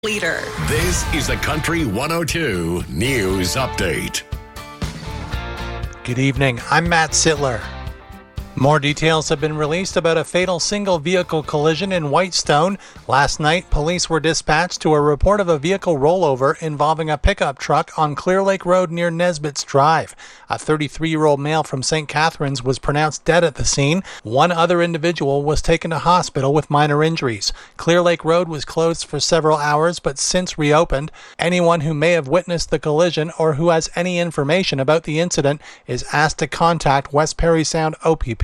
leader. This is the Country 102 News Update. Good evening. I'm Matt Sittler. More details have been released about a fatal single-vehicle collision in Whitestone. Last night, police were dispatched to a report of a vehicle rollover involving a pickup truck on Clear Lake Road near Nesbitt's Drive. A 33-year-old male from St. Catharines was pronounced dead at the scene. One other individual was taken to hospital with minor injuries. Clear Lake Road was closed for several hours, but since reopened. Anyone who may have witnessed the collision or who has any information about the incident is asked to contact West Parry Sound OPP.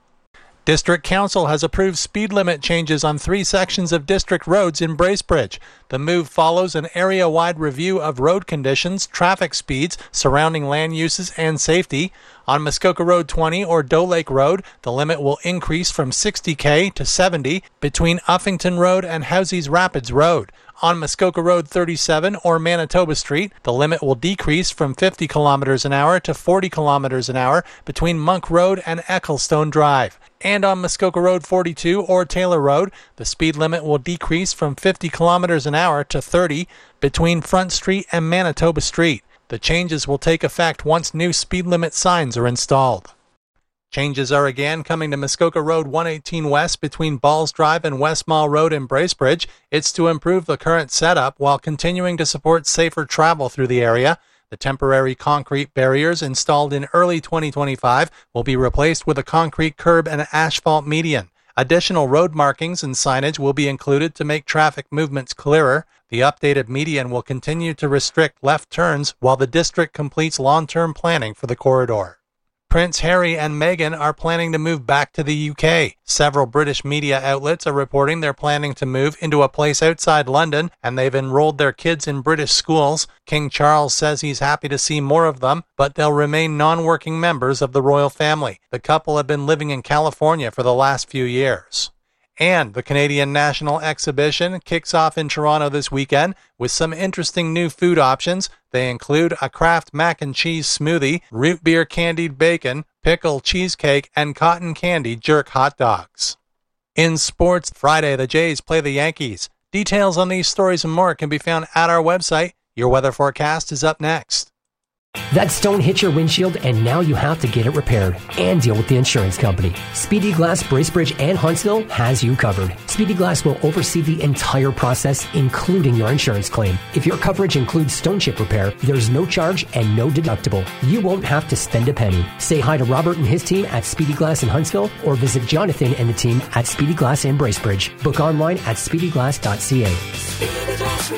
District Council has approved speed limit changes on 3 sections of district roads in Bracebridge. The move follows an area-wide review of road conditions, traffic speeds, surrounding land uses, and safety. On Muskoka Road 20 or Doe Lake Road, the limit will increase from 60 to 70 between Uffington Road and Housies Rapids Road. On Muskoka Road 37 or Manitoba Street, the limit will decrease from 50 kilometers an hour to 40 kilometers an hour between Monk Road and Ecclestone Drive. And on Muskoka Road 42 or Taylor Road, the speed limit will decrease from 50 kilometers an hour to 30 between Front Street and Manitoba Street. The changes will take effect once new speed limit signs are installed. Changes are again coming to Muskoka Road 118 West between Balls Drive and West Mall Road in Bracebridge. It's to improve the current setup while continuing to support safer travel through the area. The temporary concrete barriers installed in early 2025 will be replaced with a concrete curb and asphalt median. Additional road markings and signage will be included to make traffic movements clearer. The updated median will continue to restrict left turns while the district completes long-term planning for the corridor. Prince Harry and Meghan are planning to move back to the UK. Several British media outlets are reporting they're planning to move into a place outside London, and they've enrolled their kids in British schools. King Charles says he's happy to see more of them, but they'll remain non-working members of the royal family. The couple have been living in California for the last few years. And the Canadian National Exhibition kicks off in Toronto this weekend with some interesting new food options. They include a Kraft mac and cheese smoothie, root beer candied bacon, pickle cheesecake, and cotton candy jerk hot dogs. In sports, Friday the Jays play the Yankees. Details on these stories and more can be found at our website. Your weather forecast is up next. That stone hit your windshield and now you have to get it repaired and deal with the insurance company. Speedy Glass Bracebridge and Huntsville has you covered. Speedy Glass will oversee the entire process, including your insurance claim. If your coverage includes stone chip repair, there's no charge and no deductible. You won't have to spend a penny. Say hi to Robert and his team at Speedy Glass in Huntsville or visit Jonathan and the team at Speedy Glass in Bracebridge. Book online at speedyglass.ca. Speedy Glass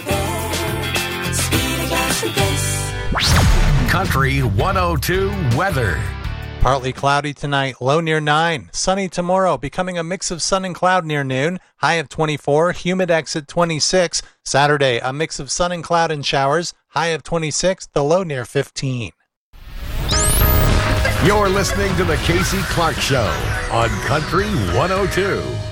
Repair. Speedy Glass Repair. Country 102 weather. Partly cloudy tonight, low near 9. Sunny tomorrow, becoming a mix of sun and cloud near noon. High of 24, humidex at 26. Saturday, a mix of sun and cloud and showers. High of 26, the low near 15. You're listening to the Casey Clark Show on Country 102.